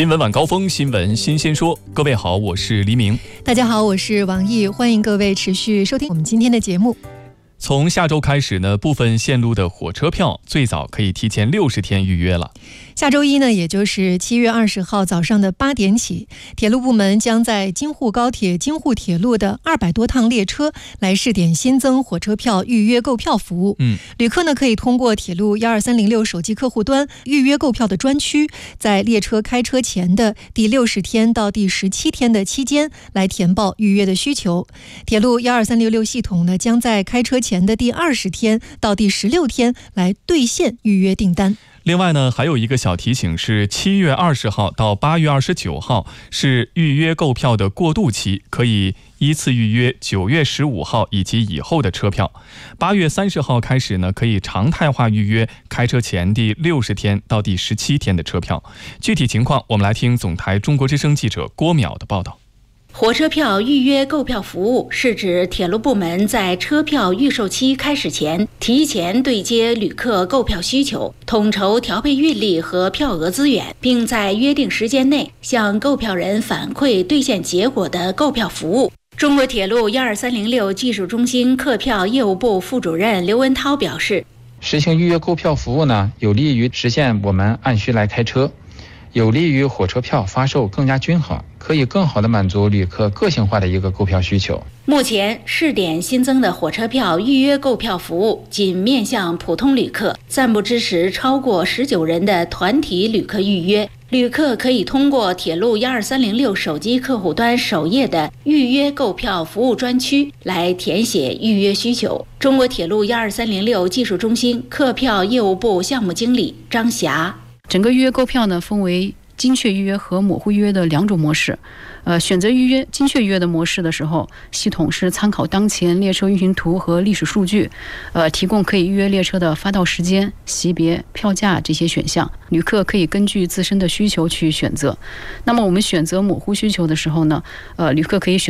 新闻晚高峰，新闻新鲜说。各位好，我是黎明。 大家好，我是王毅，欢迎各位持续收听我们今天的节目。 从下周开始呢，部分线路的火车票最早可以提前60天预约了。 下周一呢，也就是7月20号早上的8点起，铁路部门将在京沪高铁、京沪铁路的200多趟列车来试点新增火车票预约购票服务。旅客呢可以通过铁路12306手机客户端预约购票的专区，在列车开车前的第60天到第17天的期间来填报预约的需求。铁路12366系统呢将在开车前的第20天到第16天来兑现预约订单。 另外呢，还有一个小提醒是7月20号到8月29号是预约购票的过渡期，可以依次预约9月15号以及以后的车票。8月30号开始呢，可以常态化预约开车前第60天到第17天的车票。具体情况，我们来听总台中国之声记者郭淼的报道。 火车票预约购票服务是指铁路部门在车票预售期开始前，提前对接旅客购票需求，统筹调配运力和票额资源，并在约定时间内向购票人反馈兑现结果的购票服务。中国铁路12306技术中心客票业务部副主任刘文涛表示， 实行预约购票服务呢，有利于实现我们按需来开车，有利于火车票发售更加均衡，可以更好地满足旅客个性化的一个购票需求。 目前试点新增的火车票预约购票服务仅面向普通旅客，暂不支持超过19人的团体旅客预约。旅客可以通过铁路12306手机客户端首页的预约购票服务专区来填写预约需求。中国铁路12306技术中心客票业务部项目经理张霞， 整个预约购票呢分为精确预约和模糊预约的2种模式。选择预约精确预约的模式的时候，系统是参考当前列车运行图和历史数据，提供可以预约列车的发到时间、席别、票价这些选项，旅客可以根据自身的需求去选择。那么我们选择模糊需求的时候呢，旅客可以选